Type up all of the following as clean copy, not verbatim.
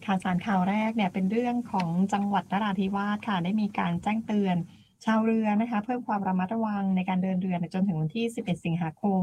ข่าวสารข่าวแรกเนี่ยเป็นเรื่องของจังหวัดนราธิวาสค่ะได้มีการแจ้งเตือนชาวเรือนะคะเพิ่มความระมัดระวังในการเดินเรือจนถึงวันที่11สิงหาคม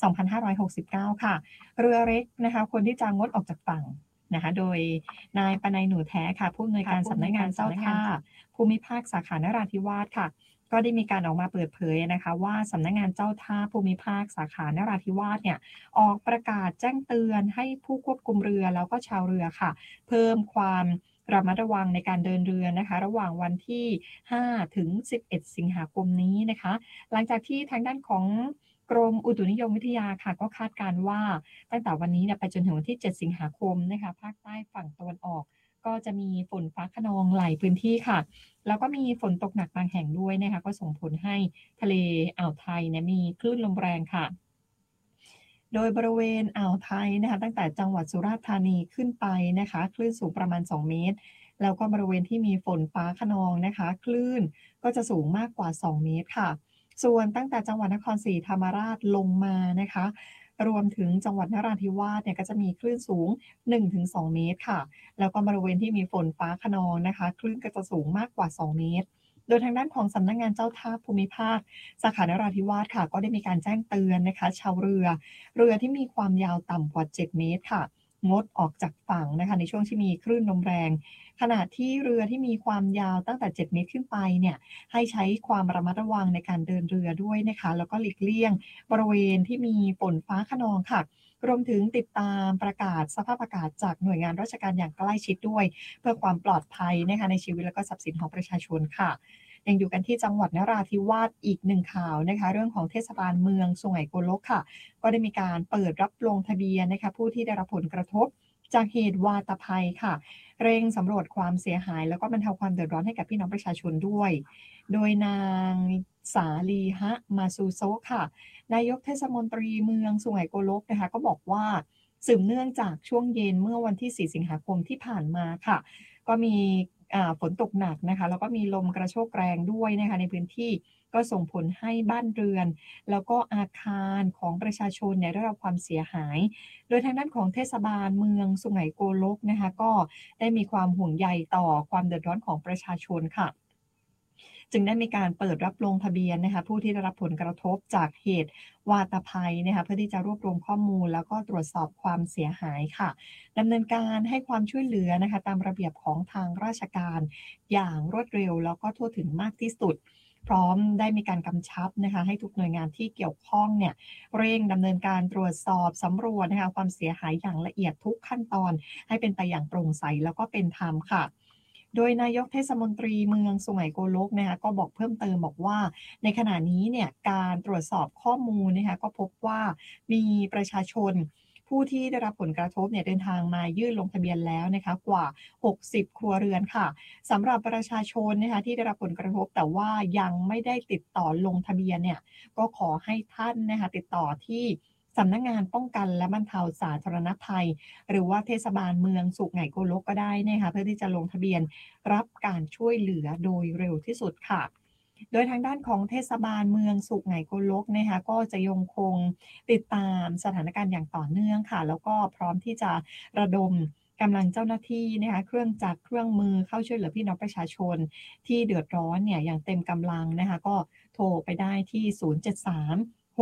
2569ค่ะเรือเล็กนะคะควรที่จะงดออกจากฝั่งนะคะโดยนายปนัยหนูแท้ค่ะผู้อำนวยการสำนักงานเจ้าท่าภูมิภาคสาขานราธิวาสค่ะก็ได้มีการออกมาเปิดเผยนะคะว่าสำนักงานเจ้าท่าภูมิภาคสาขานราธิวาสเนี่ยออกประกาศแจ้งเตือนให้ผู้ควบคุมเรือแล้วก็ชาวเรือค่ะ เพิ่มความระมัดระวังในการเดินเรือนะคะระหว่างวันที่5ถึง11สิงหาคมนี้นะคะหลังจากที่ทางด้านของกรมอุตุนิยมวิทยาค่ะก็คาดการณ์ว่าตั้งแต่วันนี้เนี่ยไปจนถึงวันที่7สิงหาคมนะคะภาคใต้ฝั่งตะวันออกก็จะมีฝนฟ้าคะนองหลายพื้นที่ค่ะแล้วก็มีฝนตกหนักบางแห่งด้วยนะคะก็ส่งผลให้ทะเลอ่าวไทยเนี่ยมีคลื่นลมแรงค่ะ โดยบริเวณอ่าวไทยนะคะตั้งแต่จังหวัดสุราษฎร์ธานีขึ้นไปนะคะคลื่นสูงประมาณ2เมตรแล้วก็บริเวณที่มีฝนฟ้าคะนองนะคะคลื่นก็จะสูงมากกว่า2เมตรค่ะส่วนตั้งแต่จังหวัดนครศรีธรรมราชลงมานะคะรวมถึงจังหวัดนราธิวาสเนี่ยก็จะมีคลื่นสูง1-2เมตรค่ะแล้วก็บริเวณที่มีฝนฟ้าคะนองนะคะคลื่นก็จะสูงมากกว่า2เมตรโดยทางด้านของสำนักงานเจ้าท่าภูมิภาคสาขานราธิวาสค่ะก็ได้มีการแจ้งเตือนนะคะชาวเรือที่มีความยาวต่ำกว่า7เมตรค่ะงดออกจากฝั่งนะคะในช่วงที่มีคลื่นลมแรงขณะที่เรือที่มีความยาวตั้งแต่7เมตรขึ้นไปเนี่ยให้ใช้ความระมัดระวังในการเดินเรือด้วยนะคะแล้วก็หลีกเลี่ยงบริเวณที่มีฝนฟ้าคะนองค่ะรวมถึงติดตามประกาศสภาพอากาศจากหน่วยงานราชการอย่างใกล้ชิดด้วยเพื่อความปลอดภัยนะคะในชีวิตและก็ทรัพย์สินของประชาชนค่ะ ยังอยู่กันที่จังหวัดนราธิวาสอีกหนึ่งข่าวนะคะเรื่องของเทศบาลเมืองสุไหงโกลกค่ะก็ได้มีการเปิดรับลงทะเบียนนะคะผู้ที่ได้รับผลกระทบจากเหตุวาตภัยค่ะเร่งสำรวจความเสียหายแล้วก็บรรเทาความเดือดร้อนให้กับพี่น้องประชาชนด้วยโดยนางสาลีฮะมาซูโซะค่ะนายกเทศมนตรีเมืองสุไหงโกลกนะคะก็บอกว่าสืบเนื่องจากช่วงเย็นเมื่อวันที่4สิงหาคมที่ผ่านมาค่ะ ก็มีฝนตกหนักนะคะแล้วก็มีลมกระโชกแรงด้วยนะคะในพื้นที่ก็ส่งผลให้บ้านเรือนแล้วก็อาคารของประชาชนเนี่ยได้รับความเสียหายโดยทางด้านของเทศบาลเมืองสุไหงโกลกนะคะก็ได้มีความห่วงใยต่อความเดือดร้อนของประชาชนค่ะ จึงได้มีการเปิดรับลงทะเบียนนะคะผู้ที่ได้รับผลกระทบจากเหตุวาตภัยนะคะเพื่อที่จะรวบรวมข้อมูลแล้วก็ตรวจสอบความเสียหายค่ะดำเนินการให้ความช่วยเหลือนะคะตามระเบียบของทางราชการอย่างรวดเร็วแล้วก็ทั่วถึงมากที่สุดพร้อมได้มีการกำชับนะคะให้ทุกหน่วยงานที่เกี่ยวข้องเนี่ยเร่งดำเนินการตรวจสอบสำรวจนะคะความเสียหายอย่างละเอียดทุกขั้นตอนให้เป็นไปอย่างโปร่งใสแล้วก็เป็นธรรมค่ะ โดยนายกเทศมนตรีเมืองสุไหงโกลกนะคะก็บอกเพิ่มเติมบอกว่าในขณะนี้เนี่ยการตรวจสอบข้อมูลนะคะก็พบว่ามีประชาชนผู้ที่ได้รับผลกระทบเนี่ยเดินทางมายื่นลงทะเบียนแล้วนะคะกว่า60ครัวเรือนค่ะสำหรับประชาชนนะคะที่ได้รับผลกระทบแต่ว่ายังไม่ได้ติดต่อลงทะเบียนเนี่ยก็ขอให้ท่านนะคะติดต่อที่สำนักงานป้องกันและบรรเทาสาธารณภัย หรือว่าเทศบาลเมืองสุไหงโกลกก็ได้นะคะเพื่อที่จะลงทะเบียนรับการช่วยเหลือโดยเร็วที่สุดค่ะโดยทางด้านของเทศบาลเมืองสุไหงโกลกนะคะก็จะยังคงติดตามสถานการณ์อย่างต่อเนื่องค่ะแล้วก็พร้อมที่จะระดมกำลังเจ้าหน้าที่นะคะเครื่องจักรเครื่องมือเข้าช่วยเหลือพี่น้องประชาชนที่เดือดร้อนเนี่ยอย่างเต็มกำลังนะคะก็โทรไปได้ที่073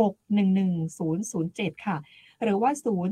611 007ค่ะ หรือว่า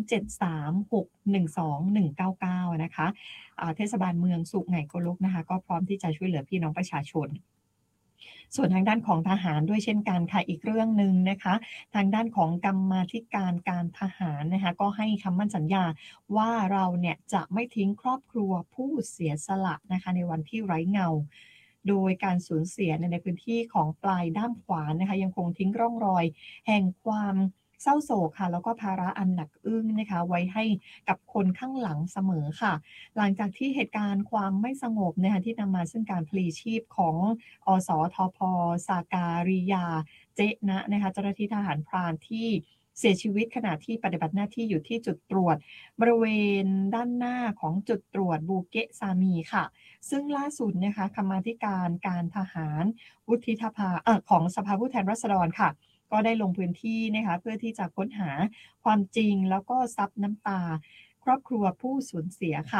0736121199นะคะเทศบาลเมืองสุไหงโกลกนะคะก็พร้อมที่จะช่วยเหลือพี่น้องประชาชน ส่วนทางด้านของทหารด้วยเช่นกันค่ะอีกเรื่องหนึ่งนะคะทางด้านของกรรมาธิการการทหารนะคะก็ให้คำมั่นสัญญาว่าเราเนี่ยจะไม่ทิ้งครอบครัวผู้เสียสละนะคะในวันที่ไร้เงาโดยการสูญเสียในพื้นที่ของปลายด้ามขวานนะคะยังคงทิ้งร่องรอยแห่งความเศร้าโศกค่ะแล้วก็ภาระอันหนักอึ้งนะคะไว้ให้กับคนข้างหลังเสมอค่ะ หลังจากที่เหตุการณ์ความไม่สงบนะคะที่นำมาซึ่งการพลีชีพของสทพสาการิยาเจ๊นะนะคะเจ้าหน้าที่ทหารพรานที่เสียชีวิตขณะที่ปฏิบัติหน้าที่อยู่ที่จุดตรวจบริเวณด้านหน้าของจุดตรวจบูเกะซามีค่ะซึ่งล่าสุดนะคะกรรมาธิการการทหารวุฒิสภาของสภาผู้แทนราษฎรค่ะก็ได้ลงพื้นที่นะคะเพื่อที่จะค้นหาความจริงแล้วก็ซับน้ำตาครอบครัวผู้สูญเสียค่ะ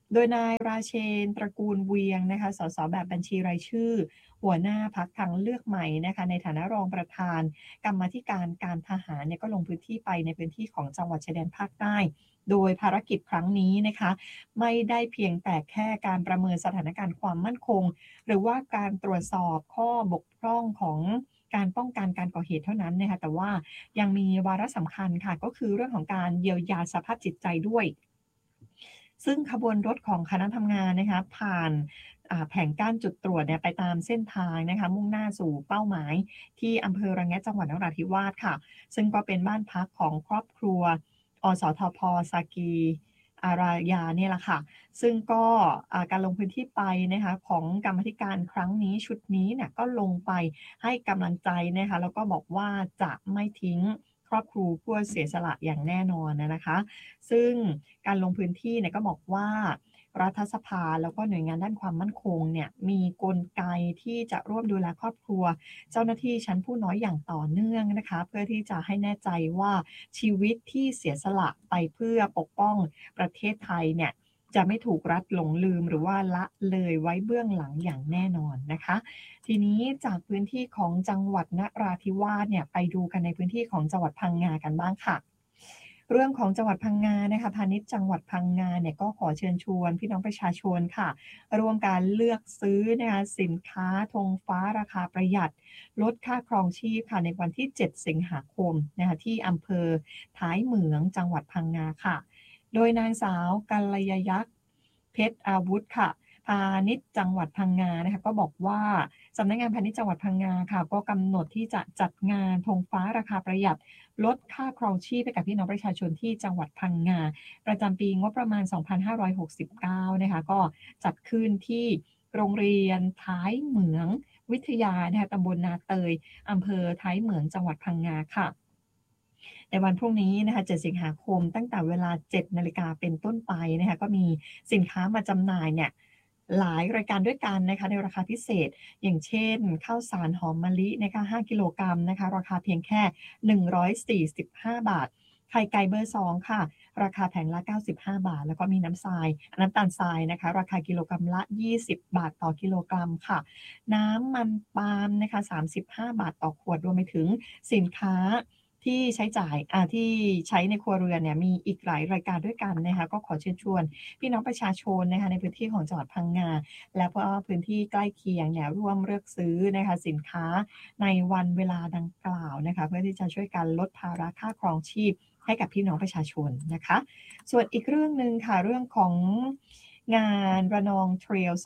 โดยนายราเชนตระกูลเวียงนะคะสสแบบบัญชีรายชื่อหัวหน้าพรรคทางเลือกใหม่นะคะในฐานะรองประธานกรรมาธิการการทหารเนี่ยก็ลงพื้นที่ไปในพื้นที่ของจังหวัดชายแดนภาคใต้โดยภารกิจครั้งนี้นะคะไม่ได้เพียงแต่แค่การประเมินสถานการณ์ความมั่นคงหรือว่าการตรวจสอบข้อบกพร่องของการป้องกันการก่อเหตุเท่านั้นนะคะแต่ว่ายังมีวาระสำคัญค่ะก็คือเรื่องของการเยียวยาสภาพจิตใจด้วย ซึ่งขบวนรถของคณะทำงานนะคะผ่านแผงกั้นจุดตรวจเนี่ยไปตามเส้นทางนะคะมุ่งหน้าสู่เป้าหมายที่อำเภอระแงะจังหวัดนราธิวาสค่ะซึ่งก็เป็นบ้านพักของครอบครัวสทพสากีอารายาเนี่ยแหละค่ะซึ่งก็การลงพื้นที่ไปนะคะของกรรมาธิการครั้งนี้ชุดนี้เนี่ยก็ลงไปให้กำลังใจนะคะแล้วก็บอกว่าจะไม่ทิ้งครอบครัวผู้เสียสละอย่างแน่นอนนะคะ ซึ่งการลงพื้นที่เนี่ยก็บอกว่ารัฐสภาแล้วก็หน่วยงานด้านความมั่นคงเนี่ยมีกลไกที่จะร่วมดูแลครอบครัวเจ้าหน้าที่ชั้นผู้น้อยอย่างต่อเนื่องนะคะเพื่อที่จะให้แน่ใจว่าชีวิตที่เสียสละไปเพื่อปกป้องประเทศไทยเนี่ยจะไม่ถูกรัฐหลงลืมหรือว่าละเลยไว้เบื้องหลังอย่างแน่นอนนะคะทีนี้จากพื้นที่ของจังหวัดนราธิวาสเนี่ยไปดูกันในพื้นที่ของจังหวัดพังงากันบ้างค่ะ เรื่องของจังหวัดพังงานะคะพาณิชย์จังหวัดพังงาเนี่ยก็ขอเชิญชวนพี่น้องประชาชนค่ะร่วมการเลือกซื้อนะคะสินค้าธงฟ้าราคาประหยัดลดค่าครองชีพค่ะในวันที่7สิงหาคมนะคะที่อำเภอท้ายเหมืองจังหวัดพังงาค่ะโดยนางสาวกัลยยักษ์เพชรอาวุธค่ะพาณิชย์จังหวัดพังงานะคะก็บอกว่าสำนักงานพาณิชย์จังหวัดพังงาค่ะก็กำหนดที่จะจัดงานธงฟ้าราคาประหยัด ลดค่าครองชีพให้กับพี่น้องประชาชนที่จังหวัดพังงาประจำปีงบประมาณ 2569นะคะก็จัดขึ้นที่โรงเรียนท้ายเหมืองวิทยานะคะตำบลนาเตยอำเภอท้ายเหมืองจังหวัดพังงาค่ะในวันพรุ่งนี้นะคะ7สิงหาคมตั้งแต่เวลา7นาฬิกาเป็นต้นไปนะคะก็มีสินค้ามาจำหน่ายเนี่ยหลายรายการด้วยกันนะคะในราคาพิเศษอย่างเช่นข้าวสารหอมมะลินะคะ5กิโลกรัมนะคะราคาเพียงแค่145บาทไข่ไก่เบอร์2ค่ะราคาแผงละ95บาทแล้วก็มีน้ำตาลทรายนะคะราคากิโลกรัมละ20บาทต่อกิโลกรัมค่ะน้ำมันปาล์มนะคะ35บาทต่อขวดรวมไปถึงสินค้า ที่ใช้จ่ายที่ใช้ในครัวเรือนเนี่ยมีอีกหลายรายการด้วยกันนะคะก็ขอเชิญชวนพี่น้องประชาชนนะคะในพื้นที่ของจังหวัดพังงาและก็พื้นที่ใกล้เคียงเนี่ยร่วมเลือกซื้อนะคะสินค้าในวันเวลาดังกล่าวนะคะเพื่อที่จะช่วยกันลดภาระค่าครองชีพให้กับพี่น้องประชาชนนะคะส่วนอีกเรื่องหนึ่งค่ะเรื่องของงานระนองเทรล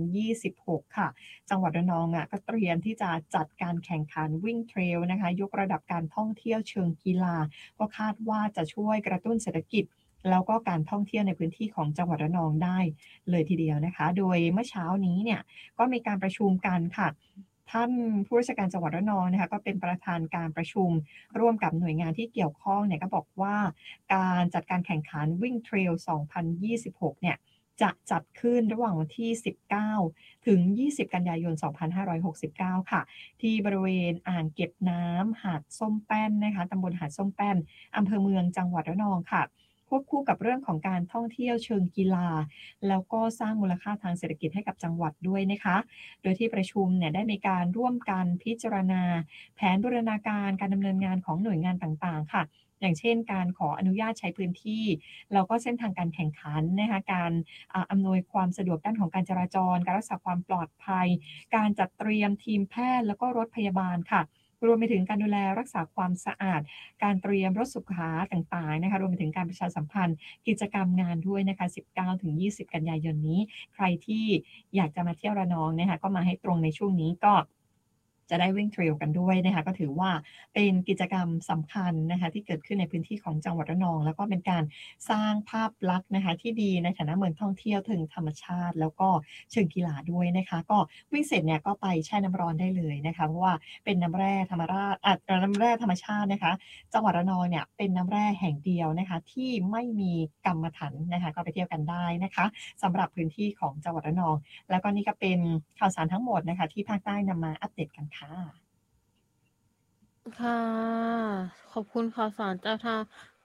2026ค่ะ จังหวัดระนองก็เตรียมที่จะจัดการแข่งขันวิ่งเทรลนะคะยกระดับการท่องเที่ยวเชิงกีฬาก็คาดว่าจะช่วยกระตุ้นเศรษฐกิจแล้วก็การท่องเที่ยวในพื้นที่ของจังหวัดระนองได้เลยทีเดียวนะคะโดยเมื่อเช้านี้เนี่ยก็มีการประชุมกันค่ะท่านผู้ราชการจังหวัดระนองนะคะก็เป็นประธานการประชุมร่วมกับหน่วยงานที่เกี่ยวข้องเนี่ยก็บอกว่าการจัดการแข่งขันวิ่งเทรล2026เนี่ยจะจัดขึ้นระหว่างวันที่19 ถึง 20 กันยายน 2569 ค่ะที่บริเวณอ่างเก็บน้ำหาดส้มแป้นนะคะตำบลหาดส้มแป้นอำเภอเมืองจังหวัดระนองค่ะควบคู่กับเรื่องของการท่องเที่ยวเชิงกีฬาแล้วก็สร้างมูลค่าทางเศรษฐกิจให้กับจังหวัดด้วยนะคะโดยที่ประชุมเนี่ยได้มีการร่วมกันพิจารณาแผนบูรณาการการดำเนินงานของหน่วยงานต่างๆค่ะอย่างเช่นการขออนุญาตใช้พื้นที่แล้วก็เส้นทางการแข่งขันนะคะการ อำนวยความสะดวกด้านของการจราจรการรักษาความปลอดภัยการจัดเตรียมทีมแพทย์แล้วก็รถพยาบาลค่ะรวมไปถึงการดูแลรักษาความสะอาดการเตรียมรถสุขาต่างๆนะคะรวมไปถึงการประชาสัมพันธ์กิจกรรมงานด้วยนะคะ19-20กันยายนนี้ใครที่อยากจะมาเที่ยวระนองนะคะก็มาให้ตรงในช่วงนี้ก็จะได้วิ่งเทรลกันด้วยนะคะก็ถือว่าเป็นกิจกรรมสำคัญนะคะที่เกิดขึ้นในพื้นที่ของจังหวัดระนองแล้วก็เป็นการสร้างภาพลักษณ์นะคะที่ดีในฐานะเมืองท่องเที่ยวถึงธรรมชาติแล้วก็เชิงกีฬาด้วยนะคะก็วิ่งเสร็จเนี่ยก็ไปแช่น้ำร้อนได้เลยนะคะเพราะว่าเป็นน้ำแร่ธรรมราชน้ำแร่ธรรมชาตินะคะจังหวัดระนองเนี่ยเป็นน้ำแร่แห่งเดียวนะคะที่ไม่มีกรรมฐานนะคะก็ไปเที่ยวกันได้นะคะสำหรับพื้นที่ของจังหวัดระนอง แล้วก็นี่ก็เป็นข่าวสารทั้งหมดนะคะที่ภาคใต้นำมาอัปเดตกันค่ะค่ะขอบคุณข่าวสารจากทาง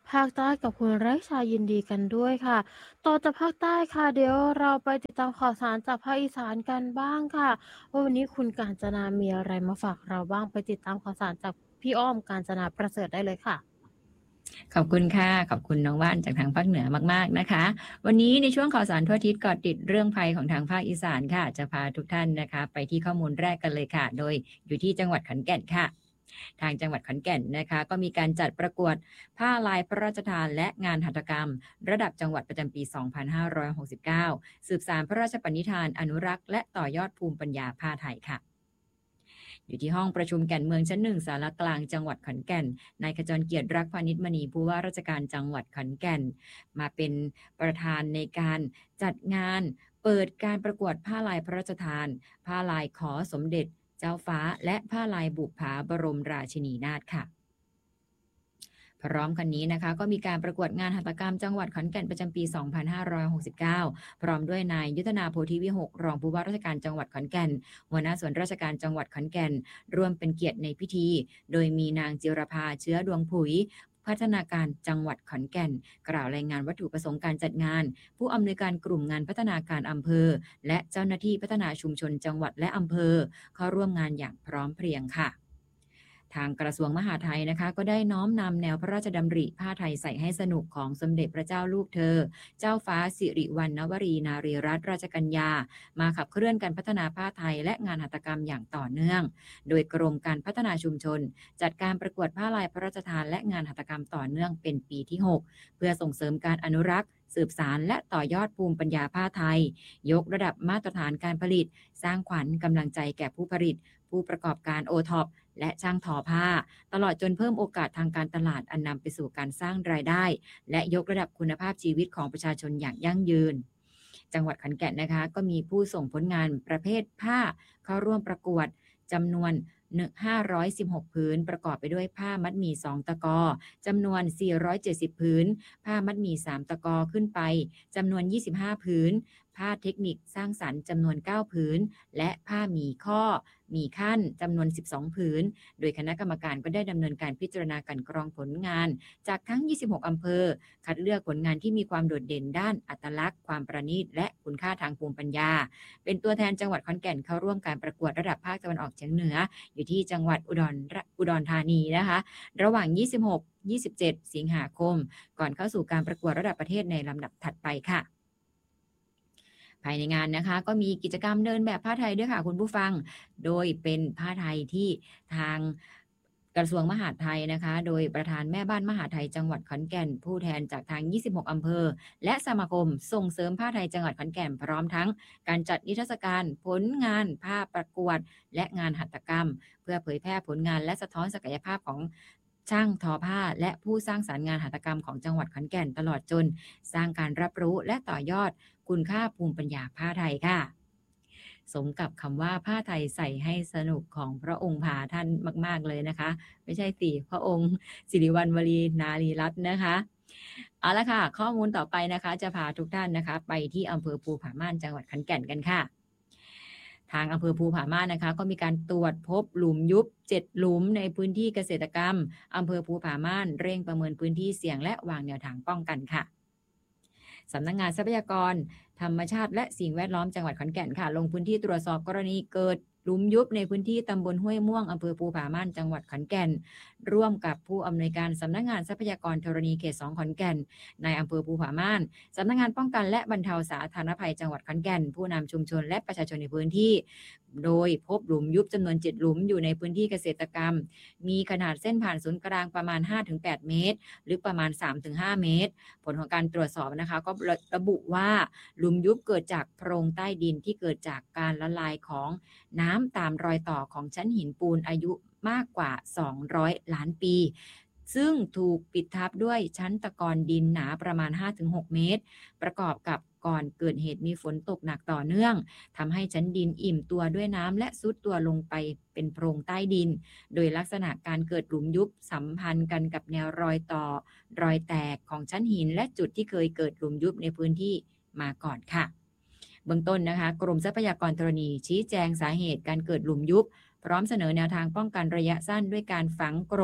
ภาคใต้กับคุณไร้ชายินดีกันด้วยค่ะต่อจากภาคใต้ค่ะเดี๋ยวเราไปติดตามข่าวสารจากภาคอีสานกันบ้างค่ะว่าวันนี้คุณกาญจนามีอะไรมาฝากเราบ้างไปติดตามข่าวสารจากพี่อ้อมกาญจนาประเสริฐได้เลยค่ะขอบคุณค่ะขอบคุณน้องว่านจากทางภาคเหนือมากๆนะคะวันนี้ในช่วงข่าวสารทั่วอาทิศเกาะติดเรื่องภัยของทางภาคอีสานค่ะจะพาทุกท่านนะคะไปที่ข้อมูลแรกกันเลยค่ะโดยอยู่ที่จังหวัดขอนแก่นค่ะทางจังหวัดขอนแก่นนะคะก็มีการจัดประกวดผ้าลายพระราชทานและงานหัตถกรรมระดับจังหวัดประจำปี 2569 สืบสานพระราชปณิธานอนุรักษ์และต่อยอดภูมิปัญญาผ้าไทยค่ะ อยู่ที่ห้องประชุมแก่นเมืองชั้นหนึ่งสารกลางจังหวัดขอนแก่นนายขจรเกียรติรักพานิชมณีผู้ว่าราชการจังหวัดขอนแก่นมาเป็นประธานในการจัดงานเปิดการประกวดผ้าลายพระราชทานผ้าลายขอสมเด็จเจ้าฟ้าและผ้าลายบุปผาบรมราชินีนาถค่ะ พร้อมกันนี้นะคะก็มีการประกวดงานหัตถกรรมจังหวัดขอนแก่นประจำปี 2569 พร้อมด้วยนายยุทธนาโพธิวิหกรองผู้ว่าราชการจังหวัดขอนแก่นหัวหน้าส่วนราชการจังหวัดขอนแก่นร่วมเป็นเกียรติในพิธี โดยมีนางจิรภาเชื้อดวงผุยพัฒนาการจังหวัดขอนแก่นกล่าวรายงานวัตถุประสงค์การจัดงานผู้อำนวยการกลุ่มงานพัฒนาการอำเภอและเจ้าหน้าที่พัฒนาชุมชนจังหวัดและอำเภอเข้าร่วมงานอย่างพร้อมเพรียงค่ะ ทางกระทรวงมหาดไทยนะคะก็ได้น้อมนำแนวพระราชดำริผ้าไทยใส่ให้สนุกของสมเด็จพระเจ้าลูกเธอเจ้าฟ้าสิริวัณณวรีนารีรัตนราชกัญญามาขับเคลื่อนการพัฒนาผ้าไทยและงานหัตถกรรมอย่างต่อเนื่องโดยกรมการพัฒนาชุมชนจัดการประกวดผ้าลายพระราชทานและงานหัตถกรรมต่อเนื่องเป็นปีที่ 6 เพื่อส่งเสริมการอนุรักษ์สืบสารและต่อยอดภูมิปัญญาผ้าไทยยกระดับมาตรฐานการผลิตสร้างขวัญกำลังใจแก่ผู้ผลิตผู้ประกอบการโอท็อปและช่างทอผ้าตลอดจนเพิ่มโอกาสทางการตลาดอันนำไปสู่การสร้างรายได้และยกระดับคุณภาพชีวิตของประชาชนอย่างยั่งยืนจังหวัดขอนแก่นนะคะก็มีผู้ส่งผลงานประเภทผ้าเข้าร่วมประกวดจำนวน516 พื้นประกอบไปด้วยผ้ามัดหมี่2ตะกอจำนวน470พื้นผ้ามัดหมี่3ตะกอขึ้นไปจำนวน25พื้นผ้าเทคนิคสร้างสรรค์จำนวน9พื้นและผ้าหมี่ข้อหมี่ขั้นจำนวน12พื้นโดยคณะกรรมการก็ได้ดำเนินการพิจารณาการกรองผลงานจากทั้ง26อำเภอคัดเลือกผลงานที่มีความโดดเด่นด้านอัตลักษณ์ความประณีตและคุณค่าทางภูมิปัญญาเป็นตัวแทนจังหวัดขอนแก่นเข้าร่วมการประกวดระดับภาคตะวันออกเฉียงเหนืออยู่ที่จังหวัดอุดรธานีนะคะระหว่าง26-27 สิงหาคมก่อนเข้าสู่การประกวดระดับประเทศในลำดับถัดไปค่ะภายในงานนะคะก็มีกิจกรรมเดินแบบผ้าไทยด้วยค่ะคุณผู้ฟังโดยเป็นผ้าไทยที่ทางกระทรวงมหาดไทยนะคะโดยประธานแม่บ้านมหาดไทยจังหวัดขอนแก่นผู้แทนจากทาง26อำเภอและสมาคมส่งเสริมผ้าไทยจังหวัดขอนแก่นพร้อมทั้งการจัดนิทรรศการผลงานผ้าประกวดและงานหัตถกรรมเพื่อเผยแพร่ผลงานและสะท้อนศักยภาพของช่างทอผ้าและผู้สร้างสรรค์งานหัตถกรรมของจังหวัดขอนแก่นตลอดจนสร้างการรับรู้และต่อยอดคุณค่าภูมิปัญญาผ้าไทยค่ะสมกับคำว่าผ้าไทยใส่ให้สนุกของพระองค์ผาท่านมากๆเลยนะคะไม่ใช่สิพระองค์สิริวัณวรีนารีรัตน์นะคะเอาละค่ะข้อมูลต่อไปนะคะจะพาทุกท่านนะคะไปที่อำเภอภูผาม่านจังหวัดขอนแก่นกันค่ะทางอำเภอภูผาม่านนะคะก็มีการตรวจพบหลุมยุบ7หลุมในพื้นที่เกษตรกรรมอำเภอภูผาม่านเร่งประเมินพื้นที่เสี่ยงและวางแนวทางป้องกันค่ะสำนักงานทรัพยากรธรรมชาติและสิ่งแวดล้อมจังหวัดขอนแก่นค่ะลงพื้นที่ตรวจสอบกรณีเกิดหลุมยุบในพื้นที่ตำบลห้วยม่วงอำเภอภูผาม่านจังหวัดขอนแก่นร่วมกับผู้อำนวยการสำนักงานทรัพยากรธรณีเขต2ขอนแก่นในอำเภอภูผาม่านสำนักงานป้องกันและบรรเทาสาธารณภัยจังหวัดขอนแก่นผู้นำชุมชนและประชาชนในพื้นที่โดยพบหลุมยุบจำนวน7หลุมอยู่ในพื้นที่เกษตรกรรมมีขนาดเส้นผ่านศูนย์กลางประมาณ 5-8 เมตรลึกประมาณ 3-5 เมตรผลของการตรวจสอบนะคะก็ระบุว่าหลุมยุบเกิดจากโพรงใต้ดินที่เกิดจากการละลายของน้ำตามรอยต่อของชั้นหินปูนอายุมากกว่า200ล้านปีซึ่งถูกปิดทับด้วยชั้นตะกอนดินหนาประมาณ 5-6 เมตรประกอบกับก่อนเกิดเหตุมีฝนตกหนักต่อเนื่องทำให้ชั้นดินอิ่มตัวด้วยน้ำและซุดตัวลงไปเป็นโพรงใต้ดินโดยลักษณะการเกิดหลุมยุบสัมพันธ์กันกับแนวรอยต่อรอยแตกของชั้นหินและจุดที่เคยเกิดหลุมยุบในพื้นที่มาก่อนค่ะเบื้องต้นนะคะกรมทรัพยากรธรณีชี้แจงสาเหตุการเกิดหลุมยุบพร้อมเสนอแนวทางป้องกันระยะสั้นด้วยการฝังกลบ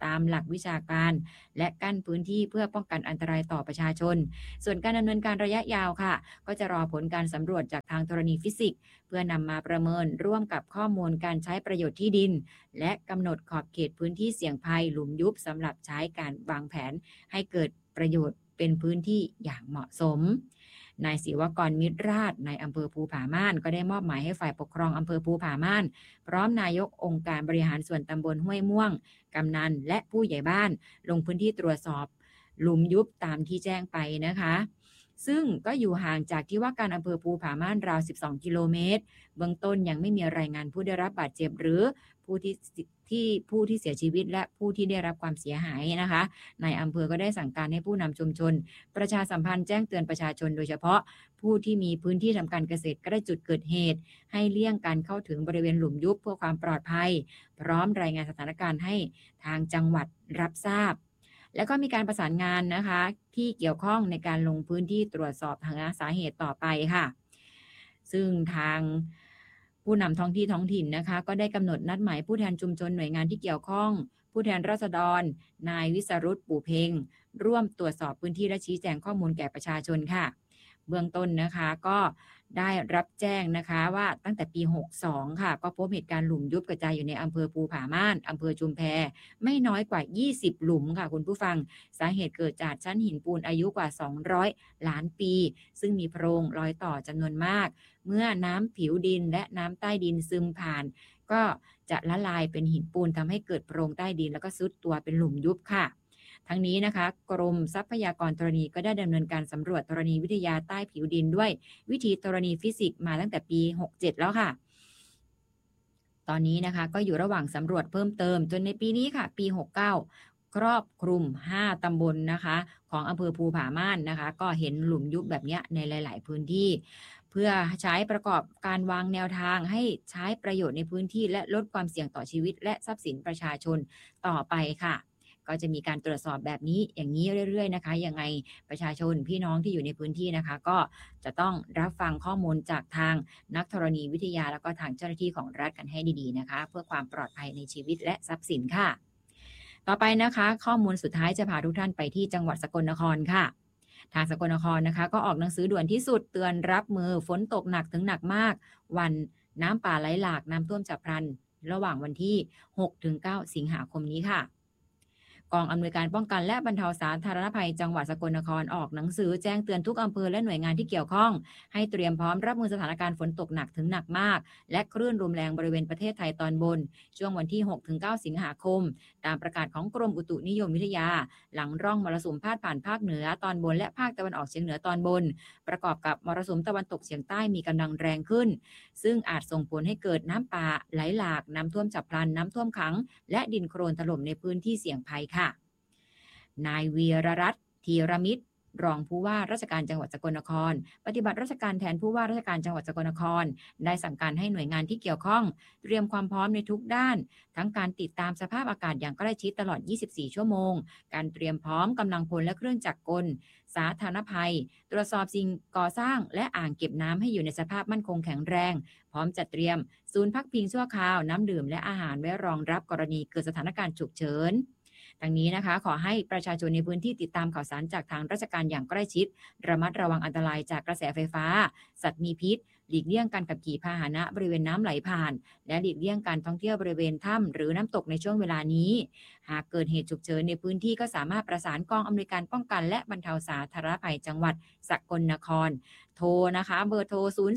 ตามหลักวิชาการและกั้นพื้นที่เพื่อป้องกันอันตรายต่อประชาชนส่วนการดำเนินการระยะยาวค่ะก็จะรอผลการสำรวจจากทางธรณีฟิสิกส์เพื่อนำมาประเมินร่วมกับข้อมูลการใช้ประโยชน์ที่ดินและกำหนดขอบเขตพื้นที่เสี่ยงภัยหลุมยุบสำหรับใช้การวางแผนให้เกิดประโยชน์เป็นพื้นที่อย่างเหมาะสมนายศิวกรมิตรราชในอำเภอภูผาม่านก็ได้มอบหมายให้ฝ่ายปกครองอำเภอภูผาม่านพร้อมนายกองค์การบริหารส่วนตำบลห้วยม่วงกำนันและผู้ใหญ่บ้านลงพื้นที่ตรวจสอบหลุมยุบตามที่แจ้งไปนะคะซึ่งก็อยู่ห่างจากที่ว่าการอำเภอภูผาม่านราว12 กิโลเมตรเบื้องต้นยังไม่มีรายงานผู้ได้รับบาดเจ็บหรือผู้ที่เสียชีวิตและผู้ที่ได้รับความเสียหายนะคะนายอำเภอก็ได้สั่งการให้ผู้นำชุมชนประชาสัมพันธ์แจ้งเตือนประชาชนโดยเฉพาะผู้ที่มีพื้นที่ทำการเกษตรใกล้จุดเกิดเหตุให้เลี่ยงการเข้าถึงบริเวณหลุมยุบเพื่อความปลอดภัยพร้อมรายงานสถานการณ์ให้ทางจังหวัดรับทราบแล้วก็มีการประสานงานนะคะที่เกี่ยวข้องในการลงพื้นที่ตรวจสอบหาสาเหตุต่อไปค่ะซึ่งทางผู้นำท้องถิ่นนะคะก็ได้กำหนดนัดหมายผู้แทนชุมชนหน่วยงานที่เกี่ยวข้องผู้แทนราษฎรนายวิสรุตปู่เพ็งร่วมตรวจสอบพื้นที่และชี้แจงข้อมูลแก่ประชาชนค่ะเบื้องต้นนะคะก็ได้รับแจ้งนะคะว่าตั้งแต่ปี62ค่ะก็พบเหตุการณ์หลุมยุบกระจายอยู่ในอำเภอภูผาม่านอำเภอชุมแพไม่น้อยกว่า20หลุมค่ะคุณผู้ฟังสาเหตุเกิดจากชั้นหินปูนอายุกว่า200ล้านปีซึ่งมีโพรงรอยต่อจำนวนมากเมื่อน้ำผิวดินและน้ำใต้ดินซึมผ่านก็จะละลายเป็นหินปูนทำให้เกิดโพรงใต้ดินแล้วก็ซุดตัวเป็นหลุมยุบค่ะทั้งนี้นะคะกรมทรัพยากรธรณีก็ได้ดำเนินการสำรวจธรณีวิทยาใต้ผิวดินด้วยวิธีธรณีฟิสิกส์มาตั้งแต่ปี67แล้วค่ะตอนนี้นะคะก็อยู่ระหว่างสำรวจเพิ่มเติมจนในปีนี้ค่ะปี69ครอบคลุม5ตำบลนะคะของอำเภอภูผาม่านนะคะก็เห็นหลุมยุบแบบนี้ในหลายๆพื้นที่เพื่อใช้ประกอบการวางแนวทางให้ใช้ประโยชน์ในพื้นที่และลดความเสี่ยงต่อชีวิตและทรัพย์สินประชาชนต่อไปค่ะก็จะมีการตรวจสอบแบบนี้อย่างนี้เรื่อยๆนะคะยังไงประชาชนพี่น้องที่อยู่ในพื้นที่นะคะก็จะต้องรับฟังข้อมูลจากทางนักธรณีวิทยาแล้วก็ทางเจ้าหน้าที่ของรัฐกันให้ดีๆนะคะเพื่อความปลอดภัยในชีวิตและทรัพย์สินค่ะต่อไปนะคะข้อมูลสุดท้ายจะพาทุกท่านไปที่จังหวัดสกลนครค่ะทางสกลนครนะคะก็ออกหนังสือด่วนที่สุดเตือนรับมือฝนตกหนักถึงหนักมากวันน้ำป่าไหลหลากน้ำท่วมฉับพลันระหว่างวันที่ 6-9 สิงหาคมนี้ค่ะกองอำนวยการป้องกันและบรรเทาสาธารณภัยจังหวัดสกลนครออกหนังสือแจ้งเตือนทุกอำเภอและหน่วยงานที่เกี่ยวข้องให้เตรียมพร้อมรับมือสถานการณ์ฝนตกหนักถึงหนักมากและคลื่นลมแรงบริเวณประเทศไทยตอนบนช่วงวันที่ 6-9 สิงหาคมตามประกาศของกรมอุตุนิยมวิทยาหลังร่องมรสุมพาดผ่านภาคเหนือตอนบนและภาคตะวันออกเฉียงเหนือตอนบนประกอบกับมรสุมตะวันตกเฉียงใต้มีกำลังแรงขึ้นซึ่งอาจส่งผลให้เกิดน้ำป่าไหลหลากน้ำท่วมฉับพลันน้ำท่วมขังและดินโคลนถล่มในพื้นที่เสี่ยงภัยค่ะนายวีรรัตน์ธีรมิตรรองผู้ว่าราชการจังหวัดสกลนครปฏิบัติราชการแทนผู้ว่าราชการจังหวัดสกลนครได้สั่งการให้หน่วยงานที่เกี่ยวข้องเตรียมความพร้อมในทุกด้านทั้งการติดตามสภาพอากาศอย่างใกล้ชิดตลอด 24 ชั่วโมงการเตรียมพร้อมกำลังพลและเครื่องจักรกลสาธารณภัยตรวจสอบสิ่งก่อสร้างและอ่างเก็บน้ำให้อยู่ในสภาพมั่นคงแข็งแรงพร้อมจัดเตรียมศูนย์พักพิงชั่วคราวน้ำดื่มและอาหารไว้รองรับกรณีเกิดสถานการณ์ฉุกเฉินดังนี้นะคะขอให้ประชาชนในพื้นที่ติดตามข่าวสารจากทางราชการอย่างใกล้ชิดระมัดระวังอันตรายจากกระแสไฟฟ้าสัตว์มีพิษหลีกเลี่ยงการขับขี่พาหนะบริเวณน้ำไหลผ่านและหลีกเลี่ยงการท่องเที่ยวบริเวณถ้ำหรือน้ำตกในช่วงเวลานี้หากเกิดเหตุฉุกเฉินในพื้นที่ก็สามารถประสานกองอำนวยการป้องกันและบรรเทาสาธารณภัยจังหวัดสกลนครโทรนะคะเบอร์โทร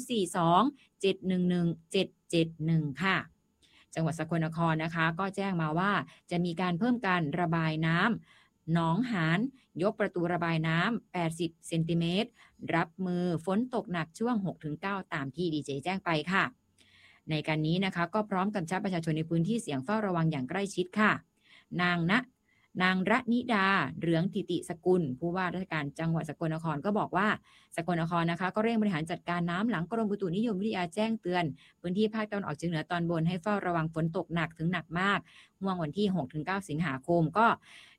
042-711-771 ค่ะจังหวัดสกลนครนะคะก็แจ้งมาว่าจะมีการเพิ่มการระบายน้ำหนองหานยกประตูระบายน้ำ80 เซนติเมตรรับมือฝนตกหนักช่วง 6-9 ตามที่ดีเจแจ้งไปค่ะในการนี้นะคะก็พร้อมกำชับประชาชนในพื้นที่เสี่ยงเฝ้าระวังอย่างใกล้ชิดค่ะนางรันิดาเหลืองติติสกุลผู้ว่าราชการจังหวัดสกลนครก็บอกว่าสกลนครนะคะก็เร่งบริหารจัดการน้ำหลังกรมอุตุนิยมวิทยาแจ้งเตือนพื้นที่ภาคตะวันออกเฉียงเหนือตอนบนให้เฝ้าระวังฝนตกหนักถึงหนักมากห่วงวันที่ 6-9 สิงหาคมก็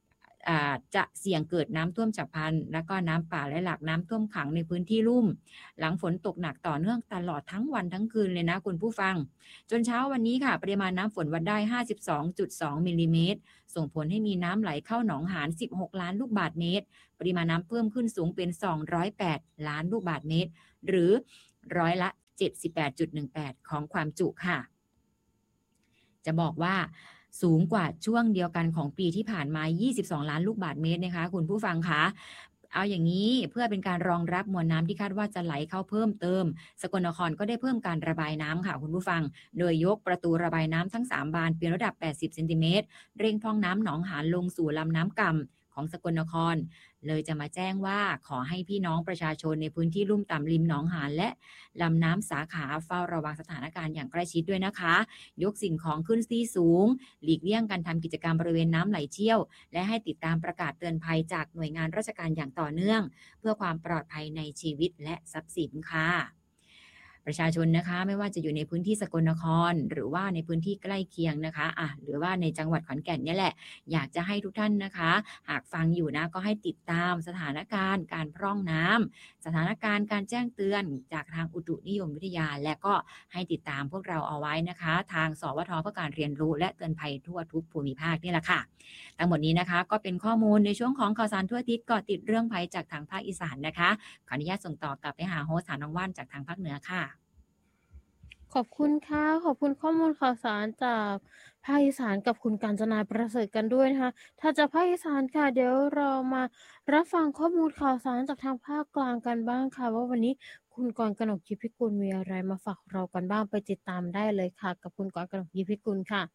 จะเสี่ยงเกิดน้ำท่วมฉับพลันและก็น้ำป่าไหลหลากน้ำท่วมขังในพื้นที่ลุ่มหลังฝนตกหนักต่อเนื่องตลอดทั้งวันทั้งคืนเลยนะคุณผู้ฟังจนเช้าวันนี้ค่ะปริมาณน้ำฝนวัดได้ 52.2 มิลลิเมตรส่งผลให้มีน้ำไหลเข้าหนองหาร16 ล้านลูกบาศก์เมตรปริมาณน้ำเพิ่มขึ้นสูงเป็น208 ล้านลูกบาศก์เมตรหรือร้อยละ 78.18 ของความจุค่ะจะบอกว่าสูงกว่าช่วงเดียวกันของปีที่ผ่านมา22 ล้านลูกบาศก์เมตรนะคะคุณผู้ฟังคะเอาอย่างนี้เพื่อเป็นการรองรับมวลน้ำที่คาดว่าจะไหลเข้าเพิ่มเติมสกลนครก็ได้เพิ่มการระบายน้ำค่ะคุณผู้ฟังโดยยกประตูระบายน้ำทั้ง3บานเป็นระดับ80เซนติเมตรเร่งพร่องน้ำหนองหานลงสู่ลำน้ำก่ำของสกลนครเลยจะมาแจ้งว่าขอให้พี่น้องประชาชนในพื้นที่ลุ่มต่ำริมหนองหานและลำน้ำสาขาเฝ้าระวังสถานการณ์อย่างใกล้ชิดด้วยนะคะยกสิ่งของขึ้นที่สูงหลีกเลี่ยงการทำกิจกรรมบริเวณน้ำไหลเชี่ยวและให้ติดตามประกาศเตือนภัยจากหน่วยงานราชการอย่างต่อเนื่องเพื่อความปลอดภัยในชีวิตและทรัพย์สินค่ะประชาชนนะคะไม่ว่าจะอยู่ในพื้นที่สกลนครหรือว่าในพื้นที่ใกล้เคียงนะคะหรือว่าในจังหวัดขอนแก่นเนี่ยแหละอยากจะให้ทุกท่านนะคะหากฟังอยู่นะก็ให้ติดตามสถานการณ์การพร่องน้ำสถานการณ์การแจ้งเตือนจากทางอุตุนิยมวิทยาและก็ให้ติดตามพวกเราเอาไว้นะคะทางสวทเพื่อการเรียนรู้และเตือนภัยทั่วทุกภูมิภาคนี่แหละค่ะทั้งหมดนี้นะคะก็เป็นข้อมูลในช่วงของข่าวสารทั่วอาทิศเกาะติดเรื่องภัยจากทางภาคอีสานนะคะขออนุญาตส่งต่อกลับไปหาโฮสต์น้องว่านจากทางภาคเหนือค่ะขอบคุณค่ะขอบคุณข้อมูลข่าวสารจากภาคอีสานกับคุณกาญจนาประเสริฐกันด้วยนะคะถ้าจากภาคอีสานค่ะเดี๋ยวเรามารับฟังข้อมูลข่าวสารจากทางภาคกลางกันบ้างค่ะว่าวันนี้คุณกรณ์กนกยิพิกุลมีอะไรมาฝากเรากันบ้างไปติดตามได้เลยค่ะกับคุณกรณ์กนกยิพิกุลค่ะ